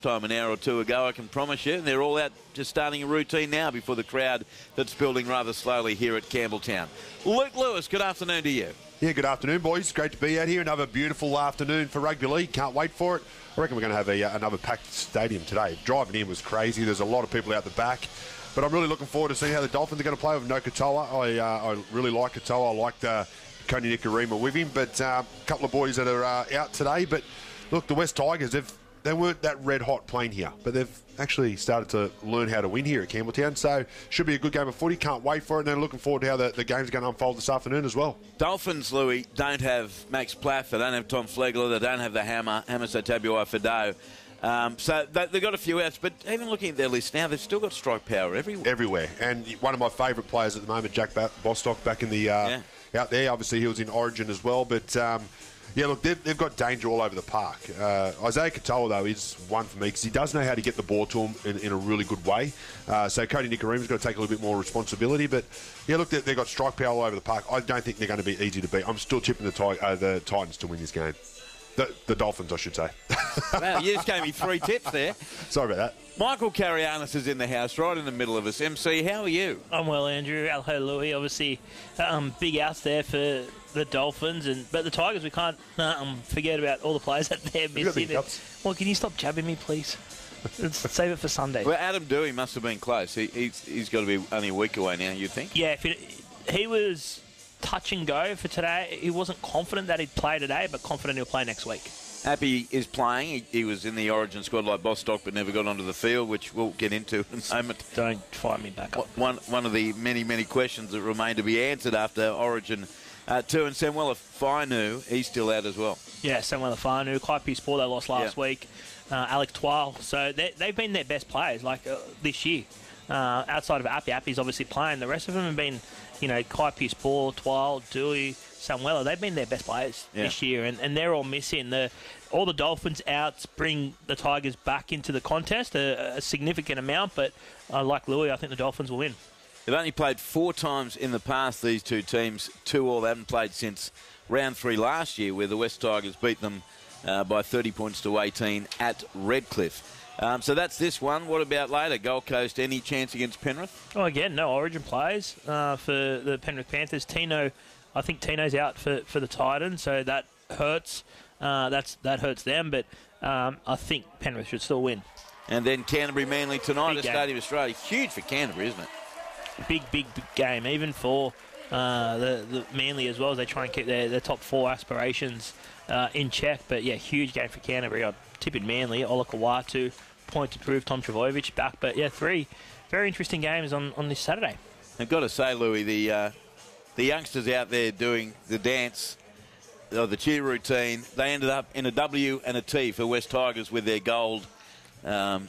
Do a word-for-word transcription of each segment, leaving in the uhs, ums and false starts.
time an hour or two ago, I can promise you. And they're all out just starting a routine now before the crowd that's building rather slowly here at Campbelltown. Luke Lewis, good afternoon to you. Yeah, good afternoon, boys. Great to be out here. Another beautiful afternoon for rugby league. Can't wait for it. I reckon we're going to have a, uh, another packed stadium today. Driving in was crazy. There's a lot of people out the back. But I'm really looking forward to seeing how the Dolphins are going to play with no Katoa. I, uh, I really like Katoa. I like uh, Koni Nikorima with him. But uh, a couple of boys that are uh, out today. But look, the West Tigers, they've They weren't that red hot playing here, but they've actually started to learn how to win here at Campbelltown. So should be a good game of footy. Can't wait for it. And then looking forward to how the, the game's going to unfold this afternoon as well. Dolphins, Louis, don't have Max Plath. They don't have Tom Flegler. They don't have the hammer, Hamiso Tabuai-Fidow. Um, so they, they've got a few outs, but even looking at their list now, they've still got strike power everywhere. Everywhere. And one of my favourite players at the moment, Jack Bostock, back in the uh, yeah. out there. Obviously, he was in Origin as well, but... Um, Yeah, look, they've, they've got danger all over the park. Uh, Isaiah Katoa, though, is one for me because he does know how to get the ball to him in, in a really good way. Uh, so Koni Nikorima's got to take a little bit more responsibility. But, yeah, look, they've, they've got strike power all over the park. I don't think they're going to be easy to beat. I'm still tipping the, tig- uh, the Titans to win this game. The, the Dolphins, I should say. Wow, you just gave me three tips there. Sorry about that. Michael Carianis is in the house, right in the middle of us. M C, how are you? I'm well, Andrew. Hello, Louis. Obviously, um, big outs there for the Dolphins, and but the Tigers, we can't um, forget about all the players that they're missing. Well, can you stop jabbing me, please? Let's save it for Sunday. Well, Adam Dewey must have been close. He, he's, he's got to be only a week away now, you think? Yeah, if it, he was touch and go for today. He wasn't confident that he'd play today, but confident he'll play next week. Happy is playing. He, he was in the Origin squad like Bostock, but never got onto the field, which we'll get into in a moment. Don't fire me back up. One, one of the many, many questions that remain to be answered after Origin uh, two. And Samuela Fainu, he's still out as well. Yeah, Samuela Fainu. Kaipi Sport, they lost last yeah. week. Uh, Alex Twal. So they've been their best players like uh, this year. Uh, outside of Appy, Appy's obviously playing. The rest of them have been, you know, Kaipi Sport, Twal, Dewey, Samuela. They've been their best players yeah. this year, and, and they're all missing. The all the Dolphins outs bring the Tigers back into the contest, a, a significant amount, but uh, like Louis, I think the Dolphins will win. They've only played four times in the past, these two teams. Two all. They haven't played since round three last year, where the West Tigers beat them uh, by thirty points to eighteen at Redcliffe. Um, so that's this one. What about later? Gold Coast, any chance against Penrith? Oh, again, no Origin players uh, for the Penrith Panthers. Tino, I think Tino's out for, for the Titans, so that hurts. Uh, that's that hurts them, but um, I think Penrith should still win. And then Canterbury Manly tonight big at game. Stadium Australia. Huge for Canterbury, isn't it? Big, big, big game, even for uh, the, the Manly as well, as they try and keep their, their top four aspirations uh, in check. But yeah, huge game for Canterbury. I'd tip in Manly. Ola Kawatu, point to prove, Tom Trbojevic back. But yeah, three very interesting games on, on this Saturday. I've got to say, Louis, the uh, the youngsters out there doing the dance, or the cheer routine, they ended up in a W and a T for West Tigers with their gold um,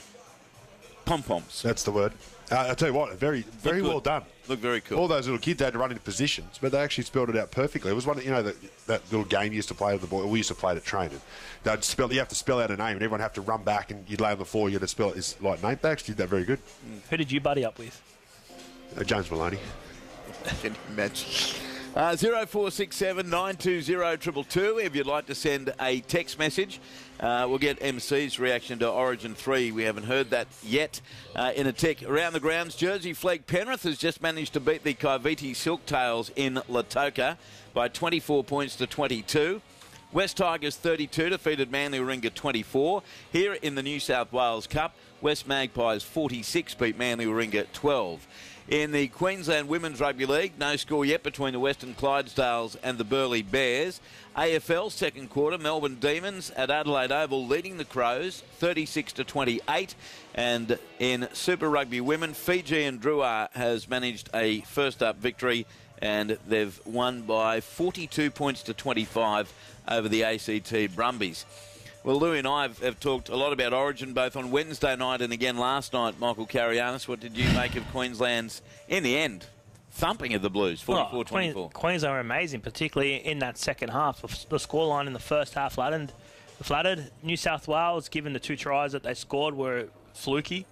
pom-poms. That's the word. Uh, I'll tell you what, very very well done. Look very cool. All those little kids had to run into positions, but they actually spelled it out perfectly. It was one, you know, that, that little game you used to play with the boy. We used to play it at training. They'd spell, you have to spell out a name, and everyone have to run back, and you'd lay on the floor. You had to spell it his like name. They actually did that very good. Who did you buddy up with? Uh, James Maloney. Can you imagine? Uh, zero four six seven nine two zero two two if you'd like to send a text message. Uh, we'll get M C's reaction to Origin three. We haven't heard that yet. Uh, in a tick, around the grounds, Jersey Flegg Penrith has just managed to beat the Kaiviti Silktails in Lautoka by twenty-four points to twenty-two. West Tigers thirty-two defeated Manly Warringah twenty-four. Here in the New South Wales Cup, West Magpies forty-six beat Manly Warringah twelve. In the Queensland Women's Rugby League, no score yet between the Western Clydesdales and the Burleigh Bears. A F L second quarter, Melbourne Demons at Adelaide Oval leading the Crows thirty-six to twenty-eight. And in Super Rugby Women, Fijian Drua has managed a first up victory, and they've won by forty-two points to twenty-five over the A C T Brumbies. Well, Louis and I have, have talked a lot about Origin, both on Wednesday night and again last night. Michael Carianis, what did you make of Queensland's, in the end, thumping of the Blues, forty-four twenty-four? Oh, Queensland were amazing, particularly in that second half. The scoreline in the first half flattened. flattered. New South Wales, given the two tries that they scored, were fluky.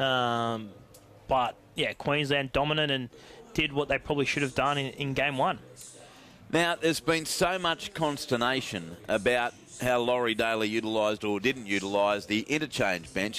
Um, but, yeah, Queensland dominant and did what they probably should have done in, in game one. Now, there's been so much consternation about how Laurie Daly utilised or didn't utilise the interchange bench.